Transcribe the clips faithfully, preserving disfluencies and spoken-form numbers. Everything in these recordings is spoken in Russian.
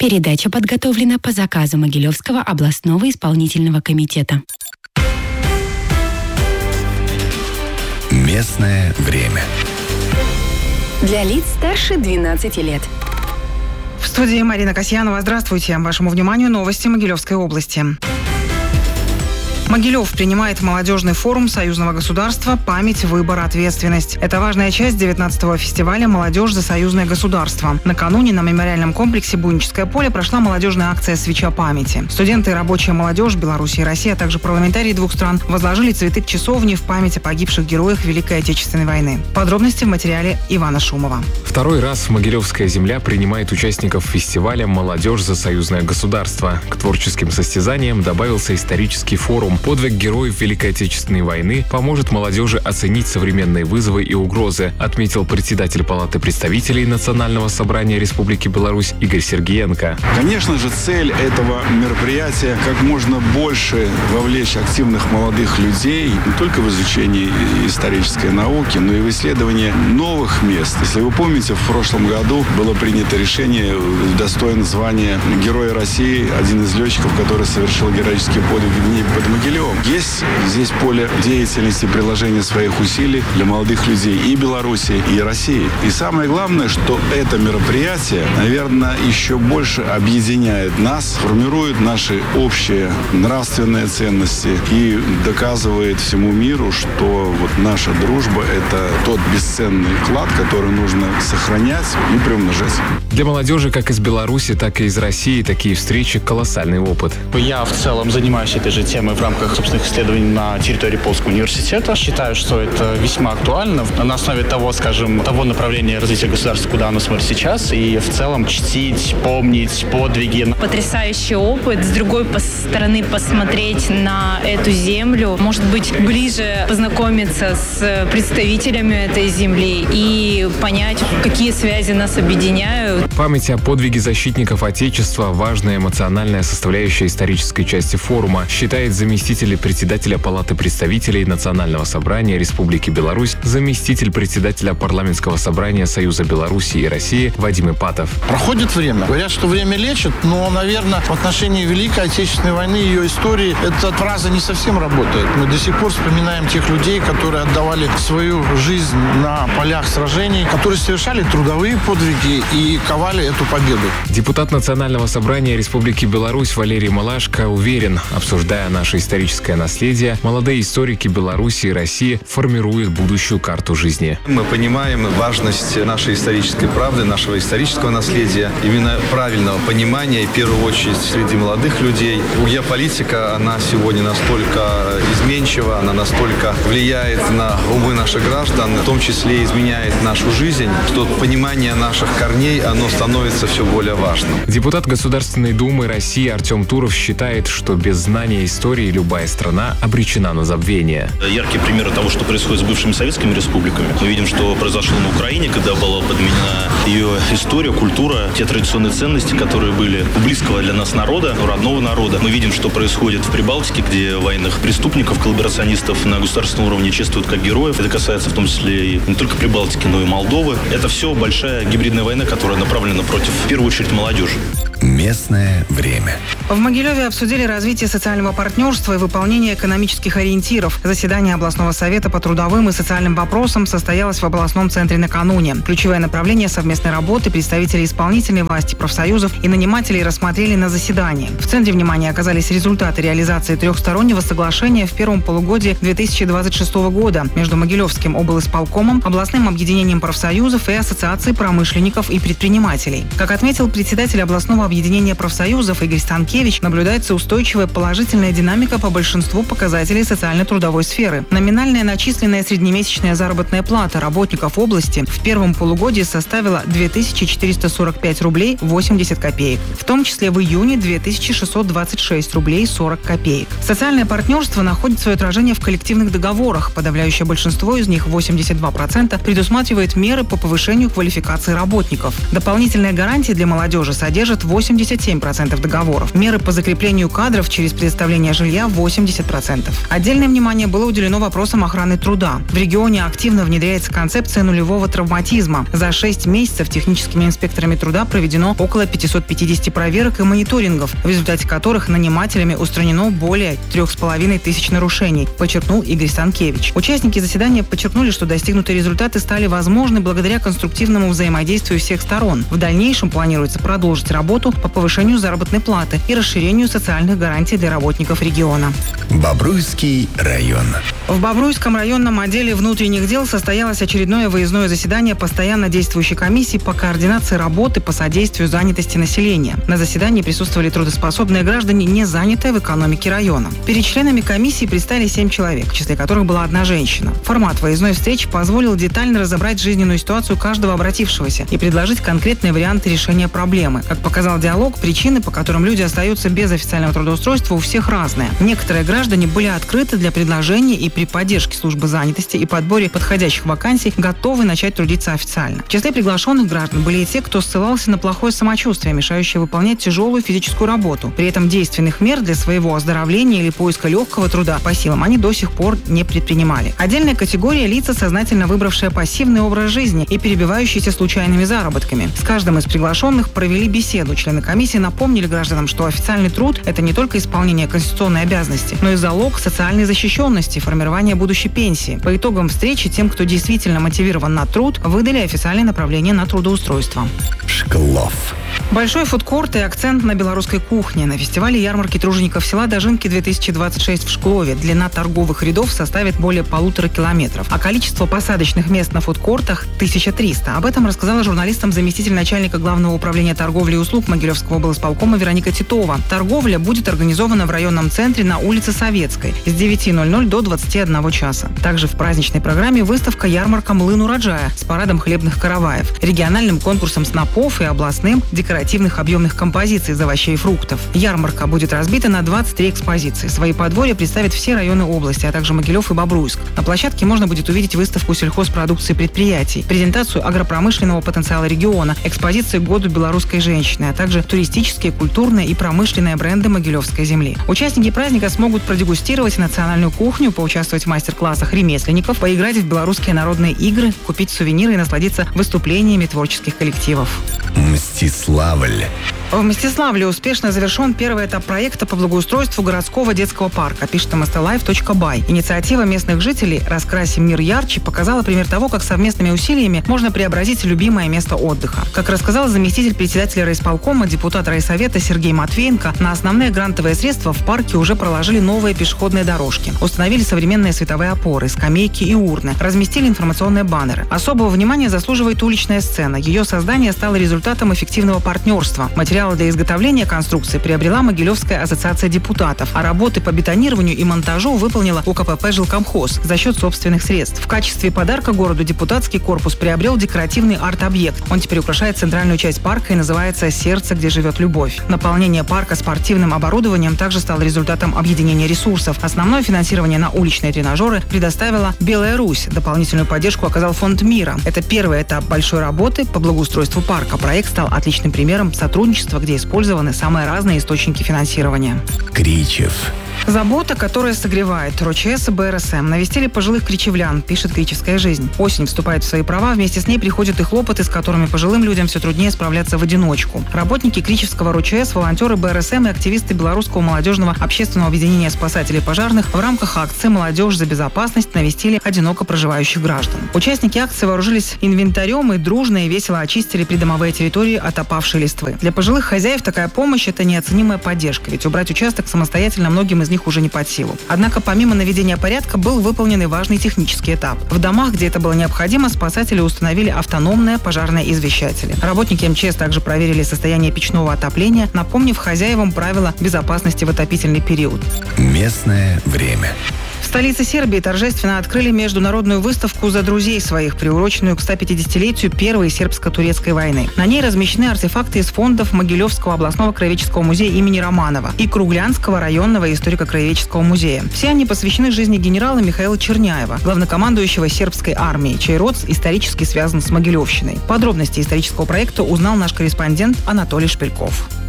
Передача подготовлена по заказу Могилевского областного исполнительного комитета. Местное время. Для лиц старше двенадцати лет. В студии Марина Касьянова. Здравствуйте. Вашему вниманию новости Могилевской области. Могилев принимает молодежный форум союзного государства «Память, выбор, ответственность». Это важная часть девятнадцатого фестиваля «Молодежь за союзное государство». Накануне на мемориальном комплексе «Буйническое поле» прошла молодежная акция «Свеча памяти». Студенты и рабочая молодежь Беларуси и России, а также парламентарии двух стран возложили цветы к часовне в память о погибших героях Великой Отечественной войны. Подробности в материале Ивана Шумова. Второй раз Могилевская земля принимает участников фестиваля «Молодежь за союзное государство». К творческим состязаниям добавился исторический форум. Подвиг героев Великой Отечественной войны поможет молодежи оценить современные вызовы и угрозы, отметил председатель Палаты представителей Национального собрания Республики Беларусь Игорь Сергеенко. Конечно же, цель этого мероприятия как можно больше вовлечь активных молодых людей не только в изучении исторической науки, но и в исследовании новых мест. Если вы помните, в прошлом году было принято решение, достойно звания Героя России, один из летчиков, который совершил героический подвиг в дни под Могилевом. Есть здесь поле деятельности, приложения своих усилий для молодых людей и Беларуси, и России. И самое главное, что это мероприятие, наверное, еще больше объединяет нас, формирует наши общие нравственные ценности и доказывает всему миру, что вот наша дружба – это тот бесценный клад, который нужно сохранять и приумножать. Для молодежи как из Беларуси, так и из России такие встречи – колоссальный опыт. Я в целом занимаюсь этой же темой в рамках собственных исследований на территории Полского университета. Считаю, что это весьма актуально на основе того, скажем, того направления развития государства, куда оно смотрит сейчас, и в целом чтить, помнить подвиги. Потрясающий опыт. С другой стороны, посмотреть на эту землю, может быть, ближе познакомиться с представителями этой земли и понять, какие связи нас объединяют. Память о подвиге защитников Отечества – важная эмоциональная составляющая исторической части форума, считает заместитель председателя Палаты представителей Национального собрания Республики Беларусь, заместитель председателя Парламентского собрания Союза Беларуси и России Вадим Ипатов. Проходит время. Говорят, что время лечит, но, наверное, в отношении Великой Отечественной войны, ее истории, эта фраза не совсем работает. Мы до сих пор вспоминаем тех людей, которые отдавали свою жизнь на полях сражений, которые совершали трудовые подвиги и ковали эту победу. Депутат Национального собрания Республики Беларусь Валерий Малашко уверен, обсуждая наше историческое наследие, молодые историки Беларуси и России формируют будущую карту жизни. Мы понимаем важность нашей исторической правды, нашего исторического наследия, именно правильного понимания, в первую очередь, среди молодых людей. Геополитика, она сегодня настолько изменчива, она настолько влияет на умы наших граждан, в том числе изменяет нашу жизнь, что понимание наших корней, оно становится все более важным. Депутат Государственной Думы России Артем Туров считает, что без знания истории любая страна обречена на забвение. Яркие примеры того, что происходит с бывшими советскими республиками. Мы видим, что произошло на Украине, когда была подменена ее история, культура, те традиционные ценности, которые были у близкого для нас народа, у родного народа. Мы видим, что происходит в Прибалтике, где военных преступников, коллаборационистов на государственном уровне чествуют как героев. Это касается в том числе и не только Прибалтики, но и Молдовы. Это все большая гибридная война, которая направлена против, в первую очередь, молодежи. Местное время. В Могилеве обсудили развитие социального партнерства и выполнение экономических ориентиров. Заседание областного совета по трудовым и социальным вопросам состоялось в областном центре накануне. Ключевые направления совместной работы представителей исполнительной власти, профсоюзов и нанимателей рассмотрели на заседании. В центре внимания оказались результаты реализации трехстороннего соглашения в первом полугодии две тысячи двадцать шестого года между Могилевским облисполкомом, областным объединением профсоюзов и ассоциацией промышленников и предпринимателей. Как отметил председатель областного объединения профсоюзов Игорь Станкевич, наблюдается устойчивая положительная динамика по большинству показателей социально-трудовой сферы. Номинальная начисленная среднемесячная заработная плата работников области в первом полугодии составила две тысячи четыреста сорок пять рублей восемьдесят копеек, в том числе в июне две тысячи шестьсот двадцать шесть рублей сорок копеек. Социальное партнерство находит свое отражение в коллективных договорах. Подавляющее большинство из них, восемьдесят два процента, предусматривает меры по повышению квалификации работников. Дополнительные гарантии для молодежи содержат восемь восемьдесят семь процентов договоров. Меры по закреплению кадров через предоставление жилья – восемьдесят процентов. Отдельное внимание было уделено вопросам охраны труда. В регионе активно внедряется концепция нулевого травматизма. За шесть месяцев техническими инспекторами труда проведено около пятьсот пятьдесят проверок и мониторингов, в результате которых нанимателями устранено более трех с половиной тысяч нарушений, подчеркнул Игорь Станкевич. Участники заседания подчеркнули, что достигнутые результаты стали возможны благодаря конструктивному взаимодействию всех сторон. В дальнейшем планируется продолжить работу по повышению заработной платы и расширению социальных гарантий для работников региона. Бобруйский район. В Бобруйском районном отделе внутренних дел состоялось очередное выездное заседание постоянно действующей комиссии по координации работы по содействию занятости населения. На заседании присутствовали трудоспособные граждане, не занятые в экономике района. Перед членами комиссии предстали семь человек, в числе которых была одна женщина. Формат выездной встречи позволил детально разобрать жизненную ситуацию каждого обратившегося и предложить конкретные варианты решения проблемы. Как показал диалог, причины, по которым люди остаются без официального трудоустройства, у всех разные. Некоторые граждане были открыты для предложений и при поддержке службы занятости и подборе подходящих вакансий готовы начать трудиться официально. В числе приглашенных граждан были и те, кто ссылался на плохое самочувствие, мешающее выполнять тяжелую физическую работу. При этом действенных мер для своего оздоровления или поиска легкого труда по силам они до сих пор не предпринимали. Отдельная категория – лица, сознательно выбравшие пассивный образ жизни и перебивающиеся случайными заработками. С каждым из приглашенных провели беседу. Члены комиссии напомнили гражданам, что официальный труд – это не только исполнение конституционной обязанности, но и залог социальной защищенности, формирования будущей пенсии. По итогам встречи тем, кто действительно мотивирован на труд, выдали официальное направление на трудоустройство. Шклов. Большой фудкорт и акцент на белорусской кухне. На фестивале ярмарки тружеников села Дожинки-две тысячи двадцать шесть в Шклове длина торговых рядов составит более полутора километров, а количество посадочных мест на фудкортах – тысяча триста. Об этом рассказала журналистам заместитель начальника Главного управления торговли и услуг Могилевского облсполкома Вероника Титова. Торговля будет организована в районном центре на улице Советской с девяти ноль-ноль до двадцати одного часа. Также в праздничной программе выставка «Ярмарка Млын урожая» с парадом хлебных караваев, региональным конкурсом снопов и областным декоративных объемных композиций из овощей и фруктов. Ярмарка будет разбита на двадцать три экспозиции. Свои подворья представят все районы области, а также Могилев и Бобруйск. На площадке можно будет увидеть выставку сельхозпродукции предприятий, презентацию агропромышленного потенциала региона, экспозиции к году белорусской женщины, а также туристические, культурные и промышленные бренды Могилевской земли. Участники праздника смогут продегустировать национальную кухню, поучаствовать в мастер-классах ремесленников, поиграть в белорусские народные игры, купить сувениры и насладиться выступлениями творческих коллективов. Мстиславль. В Мстиславле успешно завершен первый этап проекта по благоустройству городского детского парка, пишет эм эс тэ лайв точка бай. Инициатива местных жителей «Раскрасим мир ярче» показала пример того, как совместными усилиями можно преобразить любимое место отдыха. Как рассказал заместитель председателя райисполкома, депутат райсовета Сергей Матвеенко, на основные грантовые средства в парке уже проложили новые пешеходные дорожки, установили современные световые опоры, скамейки и урны, разместили информационные баннеры. Особого внимания заслуживает уличная сцена. Ее создание стало результатом эффективного партнерства. Материал для изготовления конструкции приобрела Могилевская ассоциация депутатов, а работы по бетонированию и монтажу выполнила у ка пэ пэ «Жилкомхоз» за счет собственных средств. В качестве подарка городу депутатский корпус приобрел декоративный арт-объект. Он теперь украшает центральную часть парка и называется «Сердце, где живет любовь». Наполнение парка спортивным оборудованием также стало результатом объединения ресурсов. Основное финансирование на уличные тренажеры предоставила «Белая Русь». Дополнительную поддержку оказал фонд «Мира». Это первый этап большой работы по благоустройству парка. Проект стал отличным примером сотрудничества, где использованы самые разные источники финансирования. Кричев. Забота, которая согревает. РОЧС и бэ эр эс эм навестили пожилых кричевлян, пишет «Кричевская жизнь». Осень вступает в свои права, вместе с ней приходят и хлопоты, с которыми пожилым людям все труднее справляться в одиночку. Работники Кричевского РОЧС, волонтеры бэ эр эс эм и активисты Белорусского молодежного общественного объединения спасателей пожарных в рамках акции «Молодежь за безопасность» навестили одиноко проживающих граждан. Участники акции вооружились инвентарем и дружно и весело очистили придомовые территории от опавшей листвы. Для пожилых хозяев такая помощь – это неоценимая поддержка, ведь убрать участок самостоятельно многим из них уже не под силу. Однако помимо наведения порядка был выполнен и важный технический этап. В домах, где это было необходимо, спасатели установили автономные пожарные извещатели. Работники эм че эс также проверили состояние печного отопления, напомнив хозяевам правила безопасности в отопительный период. Местное время. В столице Сербии торжественно открыли международную выставку «За друзей своих», приуроченную к ста пятидесятилетию Первой сербско-турецкой войны. На ней размещены артефакты из фондов Могилевского областного краеведческого музея имени Романова и Круглянского районного историко-краеведческого музея. Все они посвящены жизни генерала Михаила Черняева, главнокомандующего сербской армией, чей род исторически связан с Могилевщиной. Подробности исторического проекта узнал наш корреспондент Анатолий Шпильков.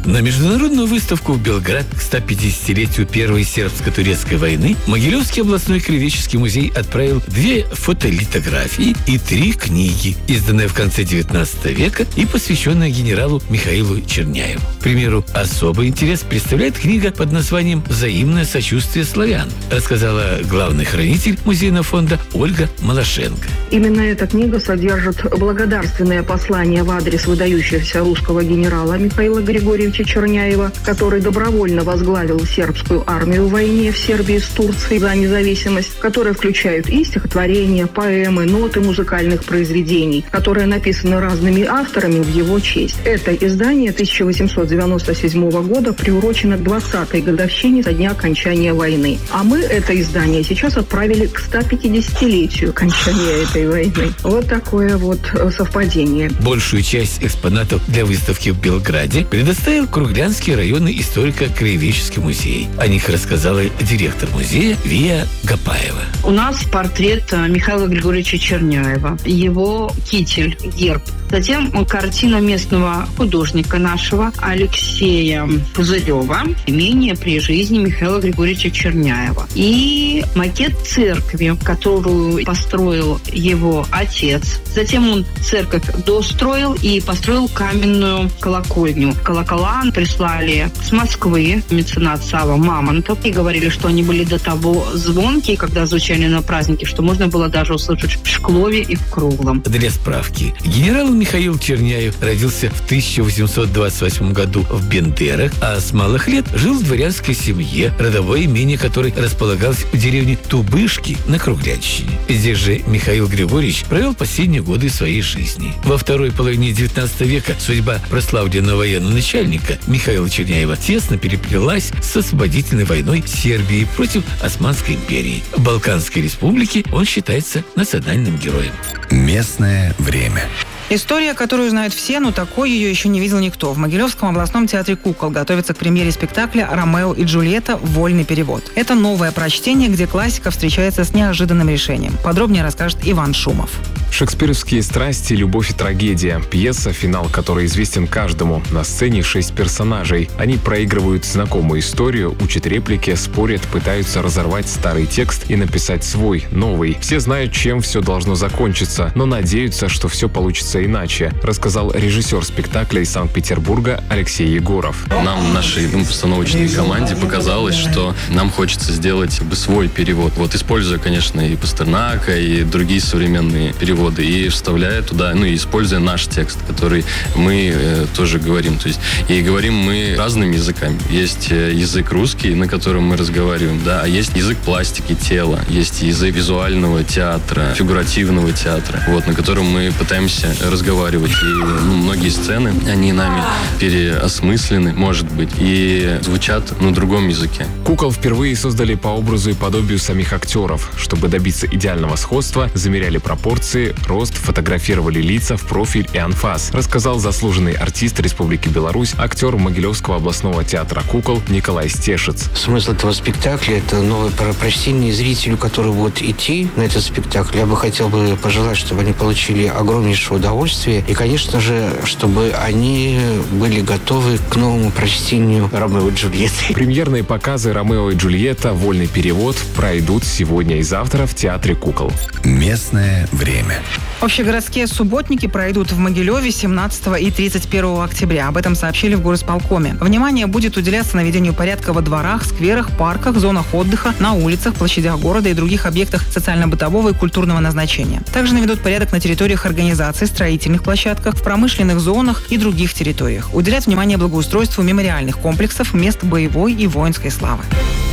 На международную выставку в Белград к сто пятидесятилетию Первой сербско-турецкой войны Могилевский областной краеведческий музей отправил две фотолитографии и три книги, изданные в конце девятнадцатого века и посвященные генералу Михаилу Черняеву. К примеру, особый интерес представляет книга под названием «Взаимное сочувствие славян», рассказала главный хранитель музейного фонда Ольга Малашенко. Именно эта книга содержит благодарственное послание в адрес выдающегося русского генерала Михаила Григорьевича Черняева, который добровольно возглавил сербскую армию в войне в Сербии с Турцией за независимость, которые включают и стихотворения, поэмы, ноты музыкальных произведений, которые написаны разными авторами в его честь. Это издание тысяча восемьсот девяносто седьмого года приурочено к двадцатой годовщине со дня окончания войны. А мы это издание сейчас отправили к ста пятидесятилетию окончания этой войны. Вот такое вот совпадение. Большую часть экспонатов для выставки в Белграде предоставил Круглянский районный историко-краеведческий музей. О них рассказала директор музея Вия Гапаева. У нас портрет Михаила Григорьевича Черняева, его китель, герб. Затем картина местного художника нашего Алексея Пузырева «Имение при жизни Михаила Григорьевича Черняева». И макет церкви, которую построил его отец. Затем он церковь достроил и построил каменную колокольню. Колокола прислали с Москвы меценат Сава Мамонтов и говорили, что они были до того звонкие, когда звучали на празднике, что можно было даже услышать в Шклове и в Круглом. Для справки, генерал Михаил Черняев родился в тысяча восемьсот двадцать восьмом году в Бендерах, а с малых лет жил в дворянской семье, родовое имение которой располагалось в деревне Тубышки на Круглянщине. Здесь же Михаил Григорьевич провел последние годы своей жизни. Во второй половине девятнадцатого века судьба прославленного военно-начальника Михаила Черняева тесно переплелась с освободительной войной Сербии против Османской империи. В Балканской республике он считается национальным героем. Местное время. История, которую знают все, но такой ее еще не видел никто. В Могилевском областном театре кукол готовится к премьере спектакля «Ромео и Джульетта. Вольный перевод». Это новое прочтение, где классика встречается с неожиданным решением. Подробнее расскажет Иван Шумов. Шекспировские страсти, любовь и трагедия. Пьеса, финал которой известен каждому. На сцене шесть персонажей. Они проигрывают знакомую историю, учат реплики, спорят, пытаются разорвать старый текст и написать свой, новый. Все знают, чем все должно закончиться, но надеются, что все получится иначе, рассказал режиссер спектакля из Санкт-Петербурга Алексей Егоров. Нам, нашей ну, постановочной команде, показалось, что нам хочется сделать свой перевод. Вот используя, конечно, и Пастернака, и другие современные переводы, и вставляя туда, ну и используя наш текст, который мы э, тоже говорим. То есть, и говорим мы разными языками. Есть язык русский, на котором мы разговариваем, да, а есть язык пластики тела, есть язык визуального театра, фигуративного театра, вот, на котором мы пытаемся разговаривать. И ну, многие сцены, они нами переосмыслены, может быть, и звучат на другом языке. Кукол впервые создали по образу и подобию самих актеров. Чтобы добиться идеального сходства, замеряли пропорции, рост, фотографировали лица в профиль и анфас, рассказал заслуженный артист Республики Беларусь, актер Могилевского областного театра кукол Николай Стешец. Смысл этого спектакля – это новое прочтение зрителю, который будет идти на этот спектакль. Я бы хотел бы пожелать, чтобы они получили огромнейшее удовольствие и, конечно же, чтобы они были готовы к новому прочтению «Ромео и Джульетты». Премьерные показы «Ромео и Джульетта. Вольный перевод» пройдут сегодня и завтра в театре кукол. Местное время. Общегородские субботники пройдут в Могилеве семнадцатого и тридцать первого октября. Об этом сообщили в горосполкоме. Внимание будет уделяться наведению порядка во дворах, скверах, парках, зонах отдыха, на улицах, площадях города и других объектах социально-бытового и культурного назначения. Также наведут порядок на территориях организаций, строительных площадках, в промышленных зонах и других территориях. Уделять внимание благоустройству мемориальных комплексов, мест боевой и воинской славы.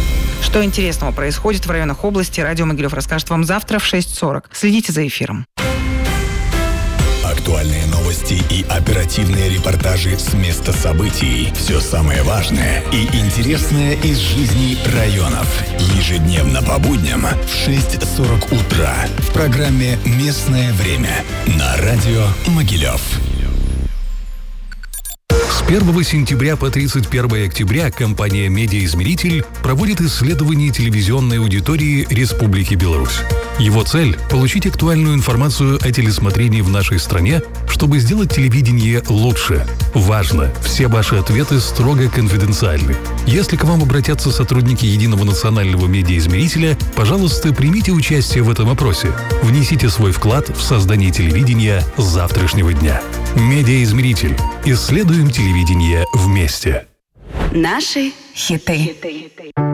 Что интересного происходит в районах области, радио Могилев расскажет вам завтра в шесть сорок. Следите за эфиром. Актуальные новости и оперативные репортажи с места событий. Все самое важное и интересное из жизни районов. Ежедневно по будням в шесть сорок утра в программе «Местное время» на радио Могилев. С первого сентября по тридцать первое октября компания «Медиаизмеритель» проводит исследование телевизионной аудитории Республики Беларусь. Его цель – получить актуальную информацию о телесмотрении в нашей стране, чтобы сделать телевидение лучше. Важно! Все ваши ответы строго конфиденциальны. Если к вам обратятся сотрудники Единого национального медиаизмерителя, пожалуйста, примите участие в этом опросе. Внесите свой вклад в создание телевидения завтрашнего дня. Медиаизмеритель. Исследуем телевидение вместе. Наши хиты.